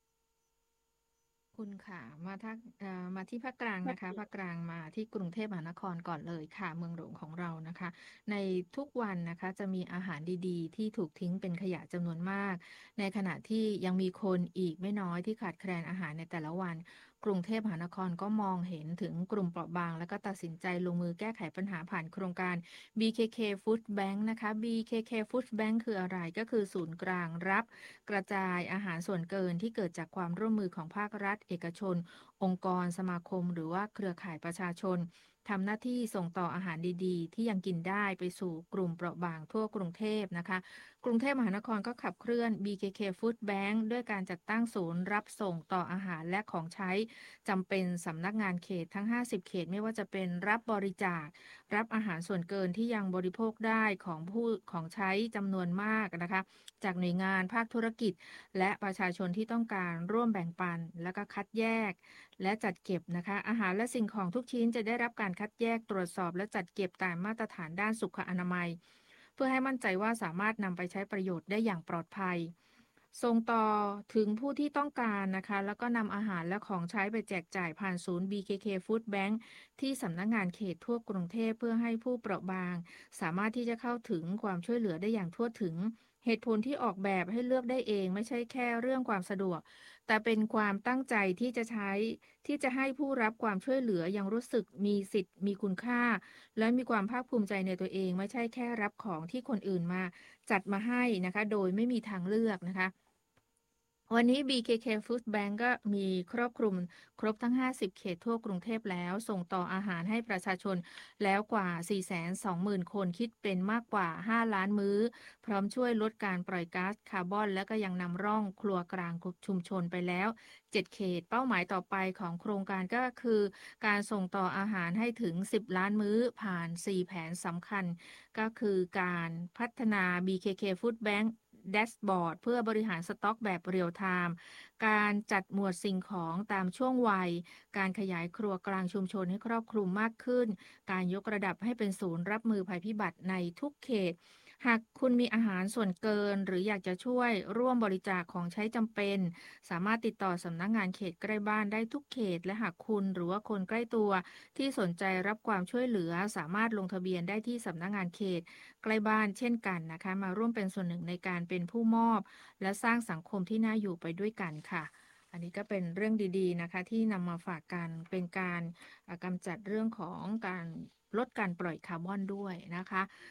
คุณค่ะมาที่ภาคกลางนะคะภาคกลางมาที่กรุงเทพมหานครก่อนเลยค่ะเมืองหลวงของเรานะคะในทุกวันนะคะจะมีอาหารดีๆที่ถูกทิ้งเป็นขยะจำนวนมากในขณะที่ยังมีคนอีกไม่น้อยที่ขาดแคลนอาหารในแต่ละวันกรุงเทพมหานครก็มองเห็นถึงกลุ่มเปราะบางแล้วก็ตัดสินใจลงมือแก้ไขปัญหาผ่านโครงการ BKK Food Bank นะคะ BKK Food Bank คืออะไรก็คือศูนย์กลางรับกระจายอาหารส่วนเกินที่เกิดจากความร่วมมือของภาครัฐเอกชนองค์กรสมาคมหรือว่าเครือข่ายประชาชนทำหน้าที่ส่งต่ออาหารดีๆที่ยังกินได้ไปสู่กลุ่มเปราะบางทั่วกรุงเทพนะคะกรุงเทพมหานครก็ขับเคลื่อน BKK Food Bank ด้วยการจัดตั้งศูนย์รับส่งต่ออาหารและของใช้จำเป็นสำนักงานเขตทั้ง50เขตไม่ว่าจะเป็นรับบริจาครับอาหารส่วนเกินที่ยังบริโภคได้ของใช้จำนวนมากนะคะจากหน่วยงานภาคธุรกิจและประชาชนที่ต้องการร่วมแบ่งปันแล้วก็คัดแยกและจัดเก็บนะคะอาหารและสิ่งของทุกชิ้นจะได้รับการคัดแยกตรวจสอบและจัดเก็บตามมาตรฐานด้านสุขอนามัยเพื่อให้มั่นใจว่าสามารถนำไปใช้ประโยชน์ได้อย่างปลอดภัยส่งต่อถึงผู้ที่ต้องการนะคะแล้วก็นำอาหารและของใช้ไปแจกจ่ายผ่านศูนย์ BKK Food Bank ที่สำนักงานเขตทั่วกรุงเทพเพื่อให้ผู้เปราะบางสามารถที่จะเข้าถึงความช่วยเหลือได้อย่างทั่วถึงเหตุผลที่ออกแบบให้เลือกได้เองไม่ใช่แค่เรื่องความสะดวกแต่เป็นความตั้งใจที่จะให้ผู้รับความช่วยเหลือยังรู้สึกมีสิทธิ์มีคุณค่าและมีความภาคภูมิใจในตัวเองไม่ใช่แค่รับของที่คนอื่นมาจัดมาให้นะคะโดยไม่มีทางเลือกนะคะวันนี้ BKK Food Bank ก็มีครอบคลุมครบทั้ง50เขตทั่วกรุงเทพแล้วส่งต่ออาหารให้ประชาชนแล้วกว่า 420,000 คนคิดเป็นมากกว่า 5 ล้านมื้อพร้อมช่วยลดการปล่อยก๊าซคาร์บอนและก็ยังนำร่องครัวกลางชุมชนไปแล้ว7เขตเป้าหมายต่อไปของโครงการก็คือการส่งต่ออาหารให้ถึง10ล้านมื้อผ่าน4แผนสำคัญก็คือการพัฒนา BKK Food Bankแดชบอร์ดเพื่อบริหารสต็อกแบบเรียลไทม์การจัดหมวดสิ่งของตามช่วงวัยการขยายครัวกลางชุมชนให้ครอบคลุมมากขึ้นการยกระดับให้เป็นศูนย์รับมือภัยพิบัติในทุกเขตหากคุณมีอาหารส่วนเกินหรืออยากจะช่วยร่วมบริจาคของใช้จำเป็นสามารถติดต่อสำนักงานเขตใกล้บ้านได้ทุกเขตและหากคุณหรือว่าคนใกล้ตัวที่สนใจรับความช่วยเหลือสามารถลงทะเบียนได้ที่สำนักงานเขตใกล้บ้านเช่นกันนะคะมาร่วมเป็นส่วนหนึ่งในการเป็นผู้มอบและสร้างสังคมที่น่าอยู่ไปด้วยกันค่ะอันนี้ก็เป็นเรื่องดีๆนะคะที่นำมาฝากกันเป็นการกำจัดเรื่องของการลดการปล่อยคาร์บอนด้วยนะคะไป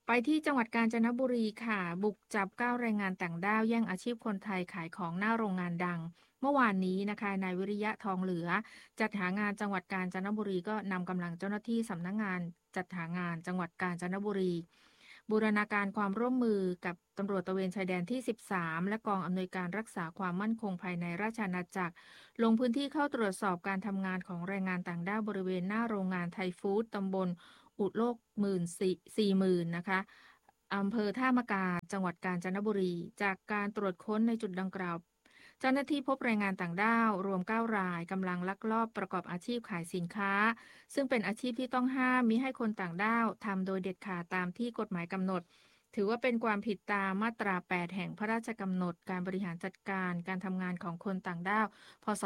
ไปที่จังหวัดกาญจนบุรีค่ะ บุกจับ9แรงงานต่างด้าวแย่งอาชีพคนไทยขายของหน้าโรงงานดัง เมื่อวานนี้นะคะนายวิริยะทองเหลือ จัดหางานจังหวัดกาญจนบุรีก็นำกำลังเจ้าหน้าที่สำนักงานจัดหางานจังหวัดกาญจนบุรี บูรณาการความร่วมมือกับตำรวจตระเวนชายแดนที่ 13 และกองอำนวยการรักษาความมั่นคงภายในราชอาณาจักร ลงพื้นที่เข้าตรวจสอบการทำงานของแรงงานต่างด้าวบริเวณหน้าโรงงานไทยฟู้ดตำบลอุดโลก40,000นะคะอำเภอท่ามะกาจังหวัดกาญจนบุรี จากการตรวจค้นในจุดดังกล่าว เจ้าหน้าที่พบแรงงานต่างด้าวรวม9รายกำลังลักลอบประกอบอาชีพขายสินค้า ซึ่งเป็นอาชีพที่ต้องห้ามมิให้คนต่างด้าวทำโดยเด็ดขาดตามที่กฎหมายกำหนด ถือว่าเป็นความผิดตามมาตรา 8 แห่งพระราชกำหนดการบริหารจัดการการทำงานของคนต่างด้าว พ.ศ.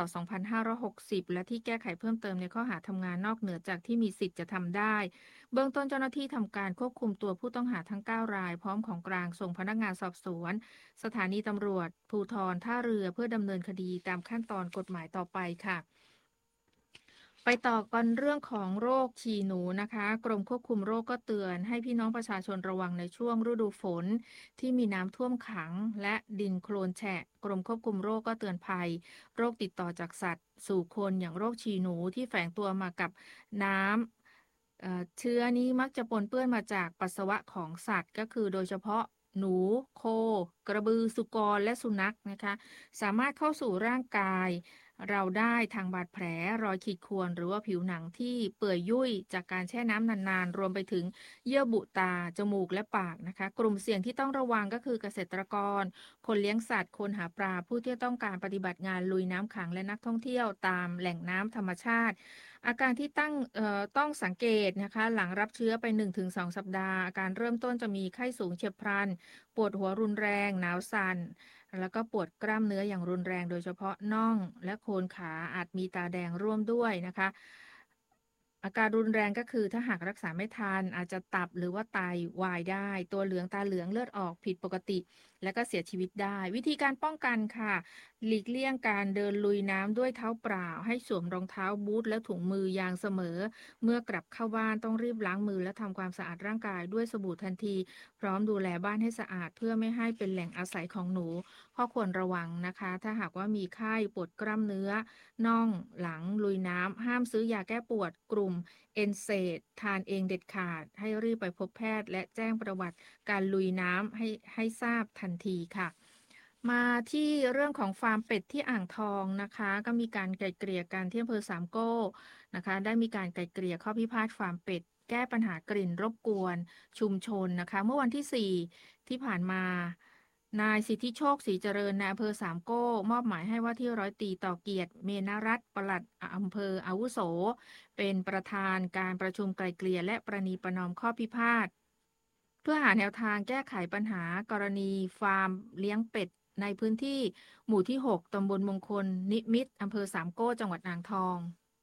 2560 และที่แก้ไขเพิ่มเติมในข้อหาทำงานนอกเหนือจากที่มีสิทธิ์จะทำได้ เบื้องต้นเจ้าหน้าที่ทำการควบคุมตัวผู้ต้องหาทั้ง9รายพร้อมของกลางส่งพนักงานสอบสวน สถานีตำรวจภูธรท่าเรือเพื่อดำเนินคดีตามขั้นตอนกฎหมายต่อไปค่ะ ไปต่อกันเรื่องของโรคฉี่หนูนะคะ กรมควบคุมโรคก็เตือนให้พี่น้องประชาชนระวังในช่วงฤดูฝนที่มีน้ำท่วมขังและดินโคลนแฉะ กรมควบคุมโรคก็เตือนภัย โรคติดต่อจากสัตว์สู่คนอย่างโรคฉี่หนูที่แฝงตัวมากับน้ำเชื้อนี้มักจะปนเปื้อนมาจากปัสสาวะของสัตว์ก็คือโดยเฉพาะหนูโค กระบือสุกรและสุนัขนะคะ สามารถเข้าสู่ร่างกายเราได้ทางบาดแผลรอยขีดข่วนหรือว่าผิวหนังที่เปื่อยยุ่ยจากการแช่น้ำนานๆรวมไปถึงเยื่อบุตาจมูกและปากนะคะกลุ่มเสี่ยงที่ต้องระวังก็คือเกษตรกรคนเลี้ยงสัตว์คนหาปลาผู้ที่ต้องการปฏิบัติงานลุยน้ำขังและนักท่องเที่ยวตามแหล่งน้ำธรรมชาติ อาการที่ต้องสังเกตนะคะหลังรับเชื้อไป 1-2 สัปดาห์อาการเริ่มต้นจะมีไข้สูงเฉียบพลันปวดหัวรุนแรงหนาวสั่นแล้วก็ปวดกล้ามเนื้ออย่างรุนแรงโดยเฉพาะน่องและโคนขาอาจมีตาแดงร่วมด้วยนะคะอาการรุนแรงก็คือถ้าหากรักษาไม่ทันอาจจะตับหรือว่าไตวายได้ตัวเหลืองตาเหลืองเลือดออกผิดปกติและก็เสียชีวิตได้วิธีการป้องกันค่ะหลีกเลี่ยงการเดินลุยน้ำด้วยเท้าเปล่าให้สวมรองเท้าบูทและถุงมือยางเสมอเมื่อกลับเข้าบ้านต้องรีบล้างมือและทำความสะอาดร่างกายด้วยสบู่ทันทีพร้อมดูแลบ้านให้สะอาดเพื่อไม่ให้เป็นแหล่งอาศัยของหนูข้อควรระวังนะคะถ้าหากว่ามีไข้ปวดกล้ามเนื้อน่องหลังลุยน้ำห้ามซื้อยาแก้ปวดกลุ่มเอนเซดทานเองเด็ดขาดให้รีบไปพบแพทย์และแจ้งประวัติการลุยน้ำให้ทราบทันทีค่ะมาที่เรื่องของฟาร์มเป็ดที่อ่างทองนะคะก็มีการไกล่เกลี่ยกันที่อำเภอสามโก้นะคะได้มีการไกล่เกลี่ยข้อพิพาทฟาร์มเป็ดแก้ปัญหากลิ่นรบกวนชุมชนนะคะเมื่อวันที่4ที่ผ่านมานายสิทธิโชคศรีเจริญในอำเภอสามโก้มอบหมายให้ว่าที่ร้อยตรีต่อเกียรติเมนรัตน์ปลัดอำเภออาวุโสเป็นประธานการประชุมไกล่เกลี่ยและประนีประนอมข้อพิพาทเพื่อหาแนวทางแก้ไขปัญหากรณีฟาร์มเลี้ยงเป็ดในพื้นที่หมู่ที่6ตำบลมงคลนิมิตรอำเภอสามโก้จังหวัดอ่างทอง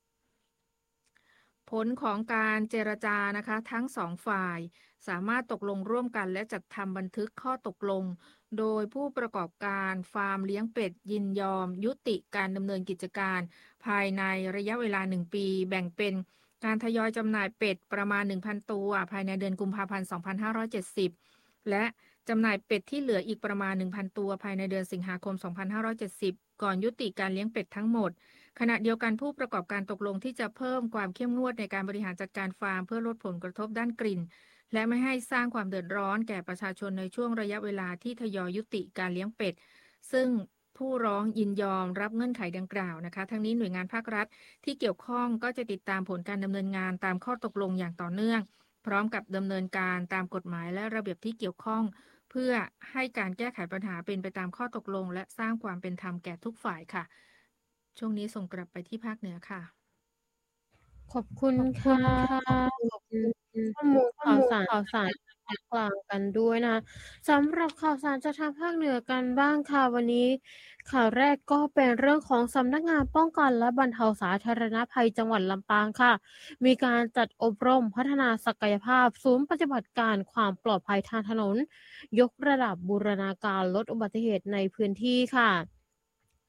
ผลของการเจรจานะคะทั้ง2ฝ่ายสามารถตกลงร่วมกันและจัดทำบันทึกข้อตกลงโดยผู้ประกอบการฟาร์มเลี้ยงเป็ดยินยอมยุติการดำเนินกิจการภายในระยะเวลา1ปีแบ่งเป็นการทยอยจำหน่ายเป็ดประมาณ 1,000 ตัวภายในเดือนกุมภาพันธ์ 2570 และจำหน่ายเป็ดที่เหลืออีกประมาณ 1,000 ตัวภายในเดือนสิงหาคม 2570 ก่อนยุติการเลี้ยงเป็ดทั้งหมดขณะเดียวกันผู้ประกอบการตกลงที่จะเพิ่มความเข้มงวดในการบริหารจัดการฟาร์มเพื่อลดผลกระทบด้านกลิ่นและไม่ให้สร้างความเดือดร้อนแก่ประชาชนในช่วงระยะเวลาที่ทยอยยุติการเลี้ยงเป็ดซึ่งผู้ร้องยินยอมรับเงื่อนไขดังกล่าวนะคะทั้งนี้หน่วยงานภาครัฐที่เกี่ยวข้องก็จะติดตามผลการดำเนินงานตามข้อตกลงอย่างต่อเนื่องพร้อมกับดำเนินการตามกฎหมายและระเบียบที่เกี่ยวข้องเพื่อให้การแก้ไขปัญหาเป็นไปตามข้อตกลงและสร้างความเป็นธรรมแก่ทุกฝ่ายค่ะช่วงนี้ส่งกลับไปที่ภาคเหนือค่ะขอบคุณค่ะขอบคุณข้อมูลข่าวสารภาคกลางกันด้วยนะคะสำหรับข่าวสารจากทางภาคเหนือกันบ้างค่ะวันนี้ข่าวแรกก็เป็นเรื่องของสำนักงานป้องกันและบรรเทาสาธารณภัยจังหวัดลำปางค่ะมีการจัดอบรมพัฒนาศักยภาพศูนย์ปฏิบัติการความปลอดภัยทางถนนยกระดับบูรณาการลดอุบัติเหตุในพื้นที่ค่ะ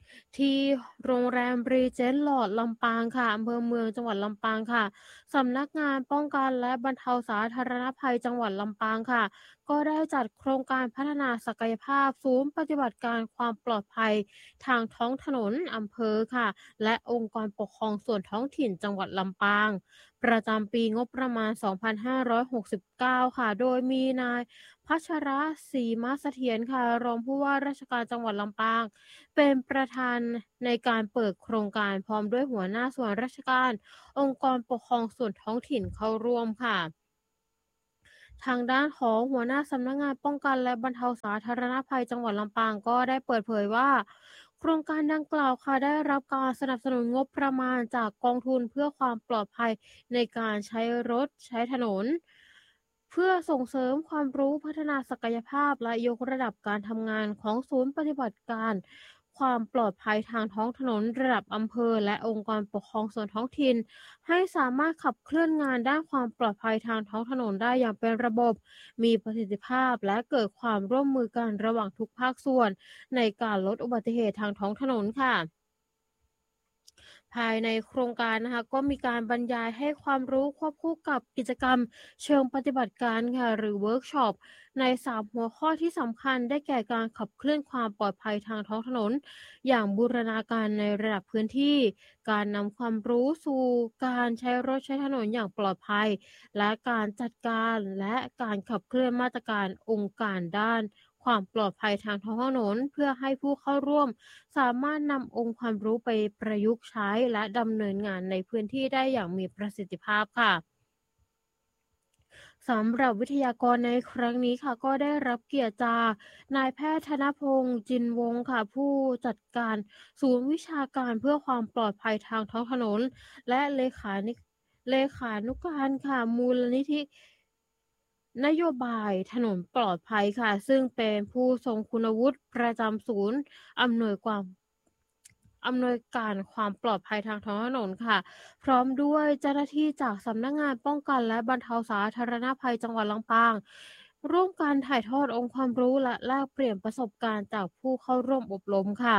ที่โรงแรมรีเจนต์ลอดลำปางค่ะอำเภอเมืองจังหวัดลำปางค่ะสำนักงานป้องกันและบรรเทาสาธารณภัยจังหวัดลำปางค่ะก็ได้จัดโครงการพัฒนาศักยภาพศูนย์ปฏิบัติการความปลอดภัยทางท้องถนนอำเภอค่ะและองค์กรปกครองส่วนท้องถิ่นจังหวัดลำปางประจำปีงบประมาณ 2569 ค่ะโดยมีนายพัชรศรีมาเสถียรค่ะรองผู้ว่าราชการจังหวัดลำปาง เป็นประธานในการเปิดโครงการพร้อมด้วยหัวหน้าส่วนราชการองค์กรปกครองส่วนท้องถิ่นเข้าร่วมค่ะทางด้านของหัวหน้าสำนักงานป้องกันและบรรเทาสาธารณภัยจังหวัดลำปางก็ได้เปิดเผยว่าโครงการดังกล่าวค่ะได้รับการสนับสนุนงบประมาณจากกองทุนเพื่อความปลอดภัยในการใช้รถใช้ถนนเพื่อส่งเสริมความรู้พัฒนาศักยภาพและยกระดับการทำงานของศูนย์ปฏิบัติการความปลอดภัยทางท้องถนนระดับอำเภอและองค์กรปกครองส่วนท้องถิ่นให้สามารถขับเคลื่อนงานด้านความปลอดภัยทางท้องถนนได้อย่างเป็นระบบมีประสิทธิภาพและเกิดความร่วมมือกันระหว่างทุกภาคส่วนในการลดอุบัติเหตุทางท้องถนนค่ะ ภายในโครงการนะคะก็มีการบรรยายให้ความรู้ควบคู่กับกิจกรรมเชิงปฏิบัติการค่ะหรือเวิร์กช็อปใน3หัวข้อที่สำคัญได้แก่การขับเคลื่อนความปลอดภัยทางท้องถนนอย่างบูรณาการในระดับพื้นที่การนำความรู้สู่การใช้รถใช้ถนนอย่างปลอดภัยและการจัดการและการขับเคลื่อนมาตรการองค์การด้านความปลอดภัยทางท้องถนนเพื่อให้ผู้เข้าร่วม สามารถนำองค์ความรู้ไปประยุกต์ใช้และดำเนินงานในพื้นที่ได้อย่างมีประสิทธิภาพค่ะสำหรับวิทยากรในครั้งนี้ค่ะก็ได้รับเกียรติจากนายแพทย์ธนพงศ์จินวงศ์ค่ะผู้จัดการศูนย์วิชาการเพื่อความปลอดภัยทางท้องถนนและเลขานุการค่ะมูลนิธินโยบายถนนปลอดภัยค่ะซึ่งเป็นผู้ทรงคุณวุฒิประจำศูนย์อำนวยความ อำนวยการความปลอดภัยทางท้องถนนค่ะพร้อมด้วยเจ้าหน้าที่จากสำนักงานป้องกันและบรรเทาสาธารณภัยจังหวัดลำปางร่วมกันถ่ายทอดองค์ความรู้และแลกเปลี่ยนประสบการณ์จากผู้เข้าร่วมอบรมค่ะ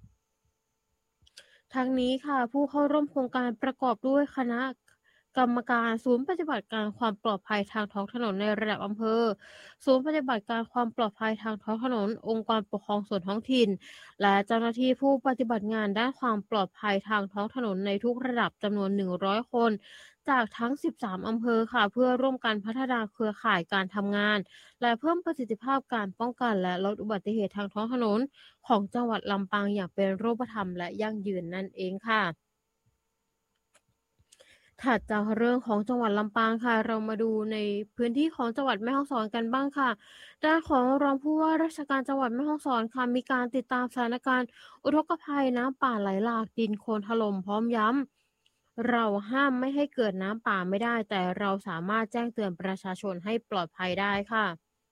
ทั้งนี้ค่ะผู้เข้าร่วมโครงการประกอบด้วยคณะกรรมการศูนย์ปฏิบัติการความปลอดภัยทางท้องถนนในระดับอำเภอศูนย์ปฏิบัติการความปลอดภัยทางท้องถนนองค์กรปกครองส่วนท้องถิ่น และเจ้าหน้าที่ผู้ปฏิบัติงานด้านความปลอดภัยทางท้องถนนในทุกระดับจำนวน100คนจากทั้ง13อำเภอค่ะเพื่อร่วมกันพัฒนาเครือข่ายการทำงานและเพิ่มประสิทธิภาพการป้องกันและลดอุบัติเหตุทางท้องถนนของจังหวัดลำปางอย่างเป็นรูปธรรมและยั่งยืนนั่นเองค่ะถัดจากเรื่องของจังหวัดลำปางค่ะเรามาดูในพื้นที่ของจังหวัดแม่ฮ่องสอนกันบ้างค่ะด้านของรองผู้ว่าราชการจังหวัดแม่ฮ่องสอนค่ะมีการติดตามสถานการณ์อุทกภัยน้ำป่าไหลหลากดินโคลนถล่มพร้อมย้ำเราห้ามไม่ให้เกิดน้ำป่าไม่ได้แต่เราสามารถแจ้งเตือนประชาชนให้ปลอดภัยได้ค่ะ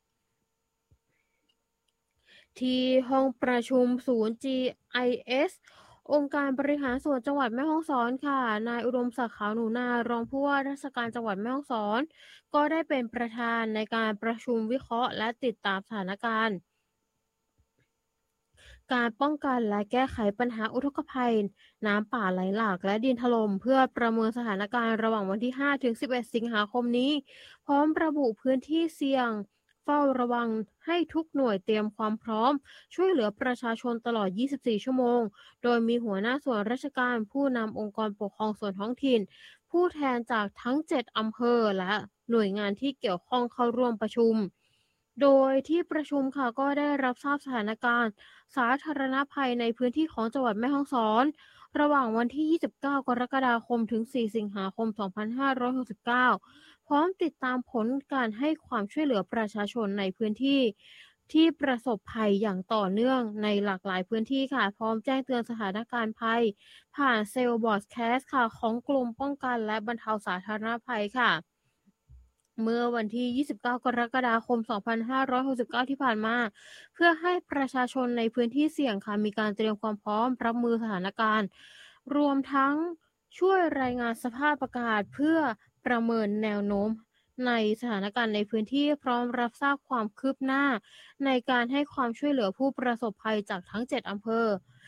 ที่ห้องประชุมศูนย์ GIS องค์การบริหารส่วนจังหวัดแม่ฮ่องสอนค่ะนายอุดมศักดิ์ขาวหนูนารองผู้ว่าราชการจังหวัดแม่ฮ่องสอนก็ได้เป็นประธานในการประชุมวิเคราะห์และติดตามสถานการณ์การป้องกันและแก้ไขปัญหาอุทกภัยน้ำป่าไหลหลากและดินถล่มเพื่อประเมินสถานการณ์ระหว่างวันที่5ถึง11สิงหาคมนี้พร้อมระบุพื้นที่เสี่ยง เฝ้าระวังให้ทุกหน่วยเตรียมความพร้อมช่วยเหลือประชาชนตลอด 24 ชั่วโมง โดยมีหัวหน้าส่วนราชการผู้นำองค์กรปกครองส่วนท้องถิ่น ผู้แทนจากทั้ง 7 อำเภอและหน่วยงานที่เกี่ยวข้องเข้าร่วมประชุม โดยที่ประชุมค่ะก็ได้รับทราบสถานการณ์สาธารณภัยในพื้นที่ของจังหวัดแม่ฮ่องสอน ระหว่างวันที่ 29 กรกฎาคมถึง 4 สิงหาคม 2569 พร้อมติดตามผลการให้ความช่วยเหลือประชาชนในพื้นที่ที่ประสบภัยอย่างต่อเนื่องในหลากหลายพื้นที่ค่ะ พร้อมแจ้งเตือนสถานการณ์ภัยผ่านเซลล์บอร์ดแคสต์ค่ะของกลุ่มป้องกันและบรรเทาสาธารณภัยค่ะ เมื่อวันที่ 29 กรกฎาคม 2569 ที่ผ่านมา เพื่อให้ประชาชนในพื้นที่เสี่ยงค่ะมีการเตรียมความพร้อมรับมือสถานการณ์ รวมทั้งช่วยรายงานสภาพอากาศเพื่อประเมินแนวโน้มในสถานการณ์ในพื้นที่พร้อมรับทราบความคืบหน้าในการให้ความช่วยเหลือผู้ประสบภัยจากทั้ง 7 อำเภอ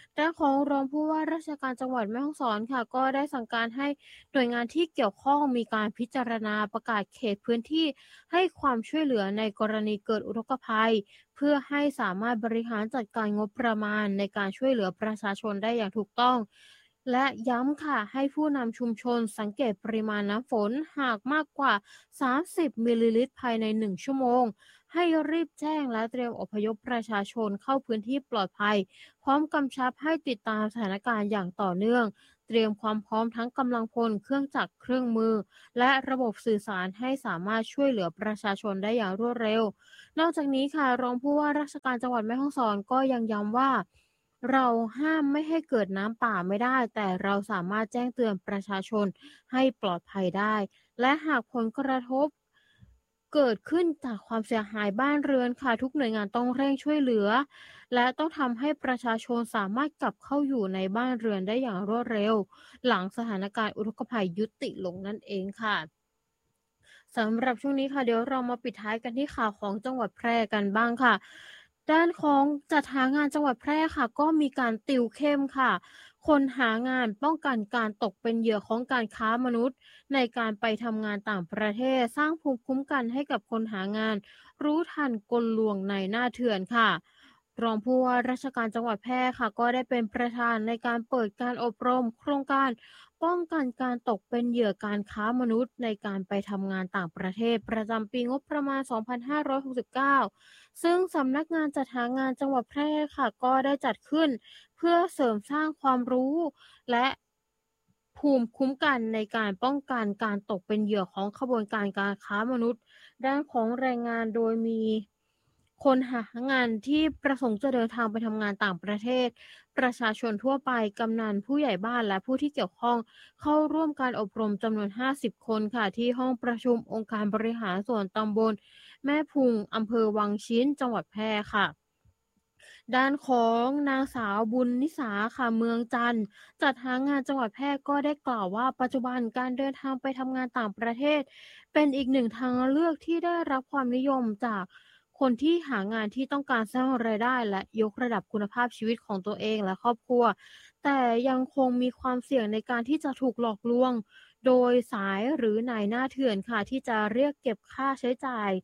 ด้านของรองผู้ว่าราชการจังหวัดแม่ฮ่องสอนค่ะก็ได้สั่งการให้หน่วยงานที่เกี่ยวข้องมีการพิจารณาประกาศเขตพื้นที่ให้ความช่วยเหลือในกรณีเกิดอุทกภัยเพื่อให้สามารถบริหารจัดการงบประมาณในการช่วยเหลือประชาชนได้อย่างถูกต้องและย้ำค่ะให้ผู้นำชุมชนสังเกตปริมาณน้ำฝนหากมากกว่า30มิลลิลิตรภายใน1ชั่วโมงให้รีบแจ้งและเตรียมอพยพประชาชนเข้าพื้นที่ปลอดภัยพร้อมกำชับให้ติดตามสถานการณ์อย่างต่อเนื่องเตรียมความพร้อมทั้งกำลังพลเครื่องจักรเครื่องมือและระบบสื่อสารให้สามารถช่วยเหลือประชาชนได้อย่างรวดเร็วนอกจากนี้ค่ะรองผู้ว่าราชการจังหวัดแม่ฮ่องสอนก็ยังย้ำว่าเราห้ามไม่ให้เกิดน้ำป่าไม่ได้แต่เราสามารถแจ้งเตือนประชาชนให้ปลอดภัยได้และหากผลกระทบเกิดขึ้นจากความเสียหายบ้านเรือนค่ะทุกหน่วยงานต้องเร่งช่วยเหลือและต้องทำให้ประชาชนสามารถกลับเข้าอยู่ในบ้านเรือนได้อย่างรวดเร็วหลังสถานการณ์อุทกภัยยุติลงนั่นเองค่ะสำหรับช่วงนี้ค่ะเดี๋ยวเรามาปิดท้ายกันที่ข่าวของจังหวัดแพร่กันบ้างค่ะด้านของจัดหางานจังหวัดแพร่ค่ะก็มีการติวเข้มค่ะคนหางานป้องกันการตกเป็นเหยื่อของการค้ามนุษย์ในการไปทำงานต่างประเทศสร้างภูมิคุ้มกันให้กับคนหางานรู้ทันกลลวงในหน้าเถื่อนค่ะรองผู้ว่าราชการจังหวัดแพร่ค่ะก็ได้เป็นประธานในการเปิดการอบรมโครงการป้องกันการตกเป็นเหยื่อการค้ามนุษย์ในการไปทำงานต่างประเทศประจำปีงบประมาณ 2569 ซึ่งสำนักงานจัดหางานจังหวัดแพร่ค่ะก็ได้จัดขึ้นเพื่อเสริมสร้างความรู้และภูมิคุ้มกันในการป้องกันการตกเป็นเหยื่อของขบวนการการค้ามนุษย์ด้านของแรงงานโดยมีคนหางานที่ประสงค์จะเดินทางไปทำงานต่างประเทศประชาชนทั่วไปกำนันผู้ใหญ่บ้านและผู้ที่เกี่ยวข้องเข้าร่วมการอบรมจำนวน50คนค่ะที่ห้องประชุมองค์การบริหารส่วนตำบลแม่พุงอำเภอวังชิ้นจังหวัดแพร่ค่ะด้านของนางสาวบุญนิสาค่ะเมืองจันทร์จัดหางานจังหวัดแพร่ก็ได้กล่าวว่าปัจจุบันการเดินทางไปทำงานต่างประเทศเป็นอีกหนึ่งทางเลือกที่ได้รับความนิยมจากคนที่หางานที่ต้องการสร้างรายได้และยกระดับคุณภาพชีวิตของตัวเองและครอบครัวแต่ยังคงมีความเสี่ยงในการที่จะถูกหลอกลวงโดยสายหรือนายหน้าเถื่อนค่ะที่จะเรียกเก็บค่าใช้จ่าย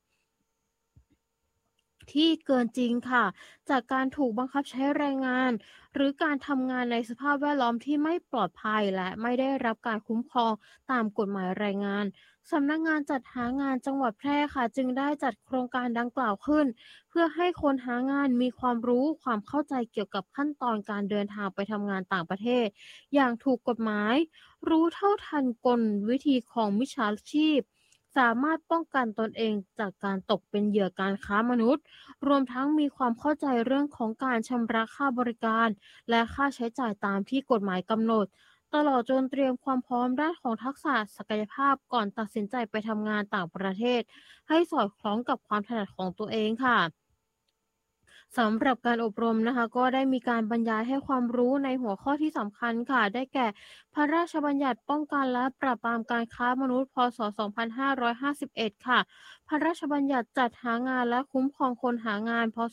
ที่เกินจริงค่ะจากการถูกบังคับใช้แรงงานหรือการทำงานในสภาพแวดล้อมที่ไม่ปลอดภัยและไม่ได้รับการคุ้มครองตามกฎหมายแรงงานสำนักงานจัดหางานจังหวัดแพร่ค่ะจึงได้จัดโครงการดังกล่าวขึ้นเพื่อให้คนหางานมีความรู้ความเข้าใจเกี่ยวกับขั้นตอนการเดินทางไปทำงานต่างประเทศอย่างถูกกฎหมายรู้เท่าทันกลวิธีของมิจฉาชีพสามารถป้องกันตนเองจากการตกเป็นเหยื่อการค้ามนุษย์ รวมทั้งมีความเข้าใจเรื่องของการชำระค่าบริการและค่าใช้จ่ายตามที่กฎหมายกำหนดตลอดจนเตรียมความพร้อมด้านของทักษะศักยภาพก่อนตัดสินใจไปทำงานต่างประเทศให้สอดคล้องกับความถนัดของตัวเองค่ะ สำหรับการอบรมนะคะก็ได้มีการบรรยายให้ความรู้ในหัวข้อที่สำคัญค่ะได้แก่พระราชบัญญัติป้องกันและปราบปรามการค้ามนุษย์พศ 2551 ค่ะพระราชบัญญัติจัดหางานและคุ้มครองคนหางานพศ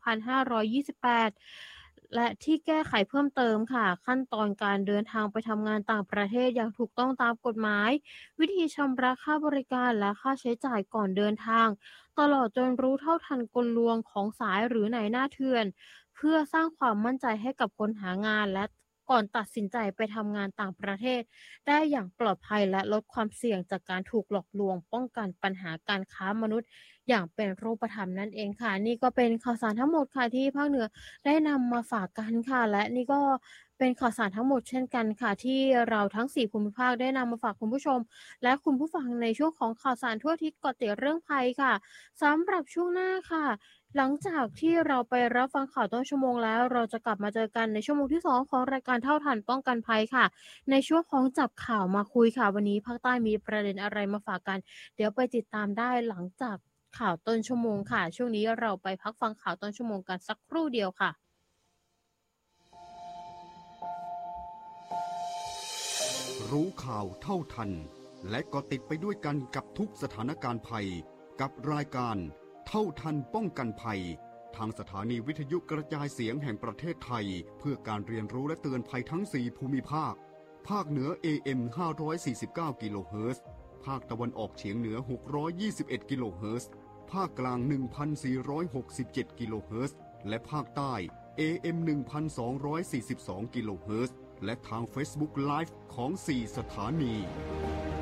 2528 และที่แก้ไขเพิ่มเติมค่ะขั้นตอนการเดินทางไปทำงานต่างประเทศอย่างถูกต้องตามกฎหมายวิธีชำระค่าบริการและค่าใช้จ่ายก่อนเดินทาง ตลอดจนรู้เท่าทันกลลวงของสายหรือนายหน้าเถื่อนเพื่อสร้างความมั่นใจให้กับคนหางานและก่อนตัดสินใจไปทำงานต่างประเทศได้อย่างปลอดภัยและลดความเสี่ยงจากการถูกหลอกลวงป้องกันปัญหาการค้ามนุษย์อย่างเป็นรูปธรรมนั่นเองค่ะนี่ก็เป็นข่าวสารทั้งหมดค่ะที่ภาคเหนือได้นำมาฝากกันค่ะและนี่ก็เป็นข่าวสารทั้งหมดเช่นกันค่ะที่เราทั้ง4ภูมิภาคได้นำมาฝากคุณผู้ชมและคุณผู้ฟังในช่วงของข่าวสารทั่วทิศเกาะติดเรื่องภัยค่ะ สำหรับช่วงหน้าค่ะหลังจากที่เราไปรับฟังข่าวต้นชั่วโมงแล้วเราจะกลับมาเจอกันในชั่วโมงที่2ของรายการเท่าทันป้องกันภัยค่ะในช่วงของจับข่าวมาคุยค่ะวันนี้ภาคใต้มีประเด็นอะไรมาฝากกันเดี๋ยวไปติดตามได้หลังจากข่าวต้นชั่วโมงค่ะช่วงนี้เราไปพักฟังข่าวต้นชั่วโมงกันสักครู่เดียวค่ะรู้ข่าวเท่าทันและก็ติดไปด้วยกันกับทุกสถานการณ์ภัยกับรายการเท่าทันป้องกันภัยทางสถานีวิทยุกระจายเสียงแห่งประเทศไทยเพื่อการเรียนรู้และเตือนภัยทั้ง 4 ภูมิภาคภาคเหนือ AM 549 กิโลเฮิรตซ์ ภาคตะวันออกเฉียงเหนือ 621 กิโลเฮิรตซ์ ภาคกลาง 1,467 กิโลเฮิรตซ์ และภาคใต้ AM 1,242 กิโลเฮิรตซ์ และทาง Facebook Live ของ 4 สถานี